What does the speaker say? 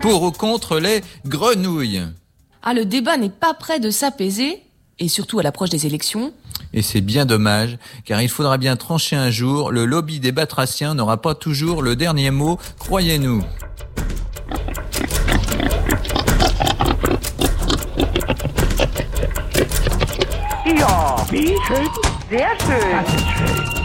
pour ou contre les grenouilles. Ah, le débat n'est pas près de s'apaiser, et surtout à l'approche des élections. Et c'est bien dommage, car il faudra bien trancher un jour, le lobby des batraciens n'aura pas toujours le dernier mot, croyez-nous. Ja, wie schön. Sehr schön. Das ist schön.